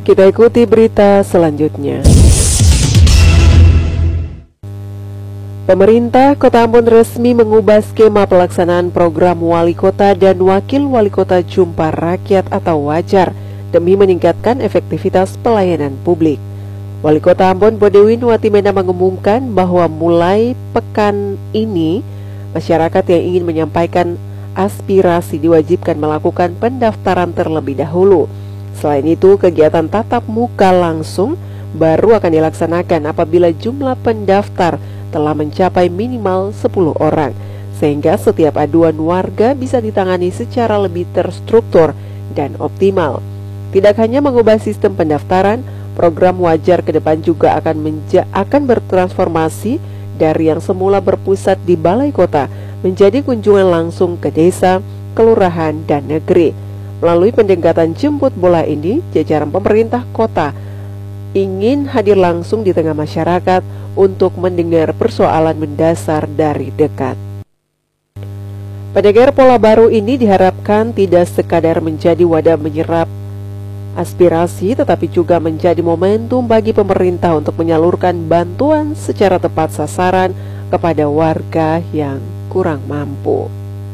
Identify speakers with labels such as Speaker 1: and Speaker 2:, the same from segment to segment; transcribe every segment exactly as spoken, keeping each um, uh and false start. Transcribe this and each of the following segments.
Speaker 1: Kita ikuti berita selanjutnya. Pemerintah Kota Ambon resmi mengubah skema pelaksanaan program Wali Kota dan Wakil Wali Kota Jumpa Rakyat atau Wajar demi meningkatkan efektivitas pelayanan publik. Wali Kota Ambon Bodewin Watimena mengumumkan bahwa mulai pekan ini, masyarakat yang ingin menyampaikan aspirasi diwajibkan melakukan pendaftaran terlebih dahulu. Selain itu, kegiatan tatap muka langsung baru akan dilaksanakan apabila jumlah pendaftar telah mencapai minimal sepuluh orang, sehingga setiap aduan warga bisa ditangani secara lebih terstruktur dan optimal. Tidak hanya mengubah sistem pendaftaran, program Wajar ke depan juga akan, menja- akan bertransformasi dari yang semula berpusat di balai kota menjadi kunjungan langsung ke desa, kelurahan, dan negeri. Melalui pendekatan jemput bola ini, jajaran pemerintah kota ingin hadir langsung di tengah masyarakat untuk mendengar persoalan mendasar dari dekat. Pendengar pola baru ini diharapkan tidak sekadar menjadi wadah menyerap aspirasi, tetapi juga menjadi momentum bagi pemerintah untuk menyalurkan bantuan secara tepat sasaran kepada warga yang kurang mampu.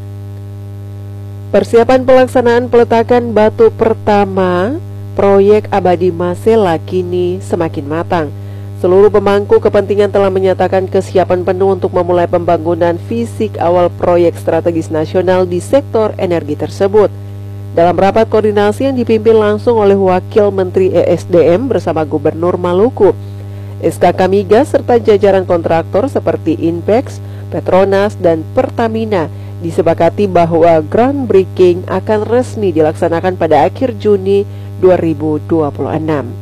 Speaker 1: Persiapan pelaksanaan peletakan batu pertama proyek Abadi Masela kini semakin matang. Seluruh pemangku kepentingan telah menyatakan kesiapan penuh untuk memulai pembangunan fisik awal proyek strategis nasional di sektor energi tersebut. Dalam rapat koordinasi yang dipimpin langsung oleh Wakil Menteri E S D M bersama Gubernur Maluku, S K K Migas serta jajaran kontraktor seperti Inpex, Petronas, dan Pertamina, disepakati bahwa groundbreaking akan resmi dilaksanakan pada akhir Juni dua ribu dua puluh enam.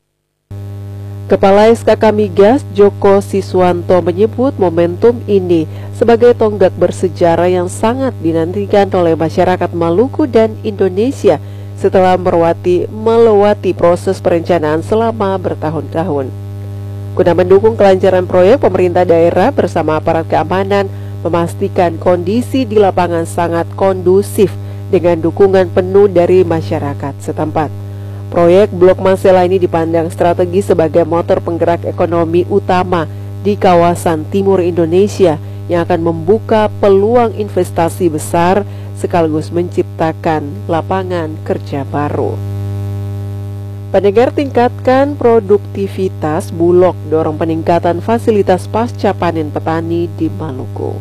Speaker 1: Kepala S K K Migas Joko Siswanto menyebut momentum ini sebagai tonggak bersejarah yang sangat dinantikan oleh masyarakat Maluku dan Indonesia setelah melewati, melewati proses perencanaan selama bertahun-tahun. Guna mendukung kelancaran proyek, pemerintah daerah bersama aparat keamanan memastikan kondisi di lapangan sangat kondusif dengan dukungan penuh dari masyarakat setempat. Proyek Blok Masela ini dipandang strategis sebagai motor penggerak ekonomi utama di kawasan timur Indonesia yang akan membuka peluang investasi besar sekaligus menciptakan lapangan kerja baru. Pendengar, tingkatkan produktivitas Bulog, dorong peningkatan fasilitas pasca panen petani di Maluku.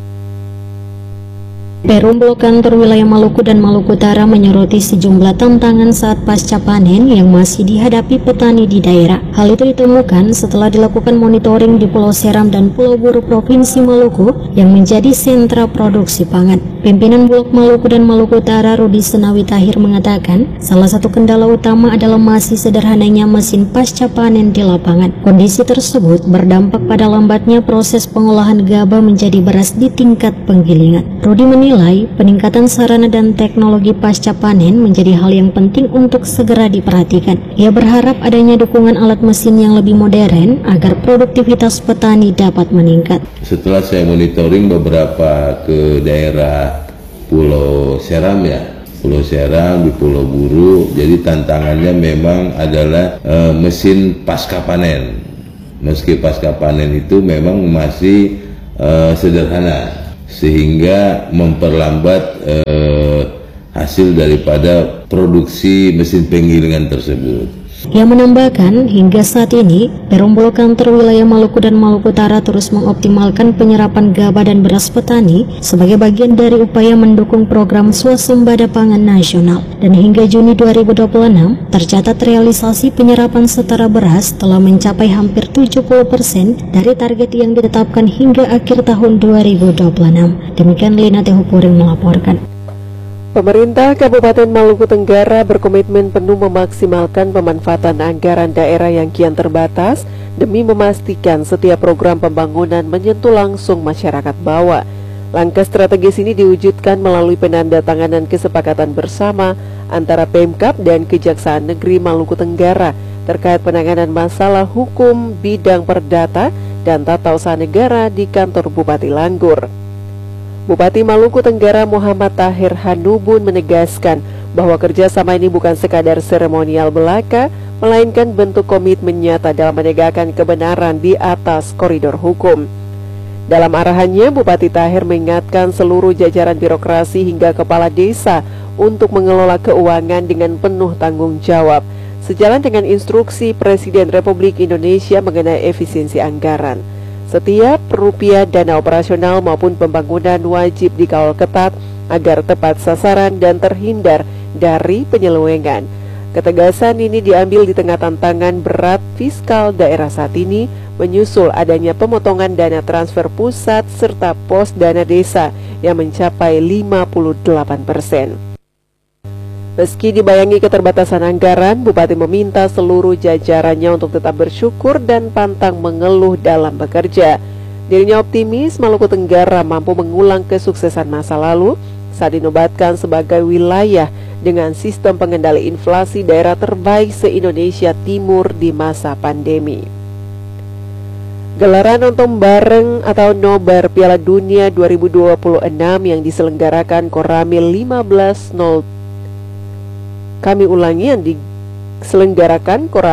Speaker 2: Perum Blok Kantor Wilayah Maluku dan Maluku Utara menyoroti sejumlah tantangan saat pasca panen yang masih dihadapi petani di daerah. Hal itu ditemukan setelah dilakukan monitoring di Pulau Seram dan Pulau Buru Provinsi Maluku yang menjadi sentra produksi pangan. Pimpinan Bulog Maluku dan Maluku Utara Rudi Senawi Tahir mengatakan salah satu kendala utama adalah masih sederhananya mesin pasca panen di lapangan. Kondisi tersebut berdampak pada lambatnya proses pengolahan gabah menjadi beras di tingkat penggilingan. Rudi menilai Menilai peningkatan sarana dan teknologi pasca panen menjadi hal yang penting untuk segera diperhatikan. Ia berharap adanya dukungan alat mesin yang lebih modern agar produktivitas petani dapat meningkat.
Speaker 3: Setelah saya monitoring beberapa ke daerah Pulau Seram ya, Pulau Seram di Pulau Buru, jadi tantangannya memang adalah e, mesin pasca panen. Meski pasca panen itu memang masih e, sederhana, sehingga memperlambat eh, hasil daripada produksi mesin penggilingan tersebut.
Speaker 2: Ia menambahkan, hingga saat ini, Perum Blok Kantor Wilayah Maluku dan Maluku Utara terus mengoptimalkan penyerapan gabah dan beras petani sebagai bagian dari upaya mendukung program swasembada pangan nasional. Dan hingga Juni dua ribu dua puluh enam, tercatat realisasi penyerapan setara beras telah mencapai hampir tujuh puluh persen dari target yang ditetapkan hingga akhir tahun dua ribu dua puluh enam. Demikian Lina Tehupuring melaporkan.
Speaker 1: Pemerintah Kabupaten Maluku Tenggara berkomitmen penuh memaksimalkan pemanfaatan anggaran daerah yang kian terbatas demi memastikan setiap program pembangunan menyentuh langsung masyarakat bawah. Langkah strategis ini diwujudkan melalui penandatanganan kesepakatan bersama antara Pemkab dan Kejaksaan Negeri Maluku Tenggara terkait penanganan masalah hukum bidang perdata dan tata usaha negara di kantor Bupati Langgur. Bupati Maluku Tenggara Muhammad Tahir Hanubun menegaskan bahwa kerjasama ini bukan sekadar seremonial belaka, melainkan bentuk komitmen nyata dalam menegakkan kebenaran di atas koridor hukum. Dalam arahannya, Bupati Tahir mengingatkan seluruh jajaran birokrasi hingga kepala desa untuk mengelola keuangan dengan penuh tanggung jawab, sejalan dengan instruksi Presiden Republik Indonesia mengenai efisiensi anggaran. Setiap rupiah dana operasional maupun pembangunan wajib dikawal ketat agar tepat sasaran dan terhindar dari penyelewengan. Ketegasan ini diambil di tengah tantangan berat fiskal daerah saat ini, menyusul adanya pemotongan dana transfer pusat serta pos dana desa yang mencapai lima puluh delapan persen. Meski dibayangi keterbatasan anggaran, Bupati meminta seluruh jajarannya untuk tetap bersyukur dan pantang mengeluh dalam bekerja. Dirinya optimis Maluku Tenggara mampu mengulang kesuksesan masa lalu saat dinobatkan sebagai wilayah dengan sistem pengendali inflasi daerah terbaik se-Indonesia Timur di masa pandemi. Gelaran nonton bareng atau nobar Piala Dunia dua ribu dua puluh enam yang diselenggarakan Koramil lima belas nol kami ulangi yang diselenggarakan Koramil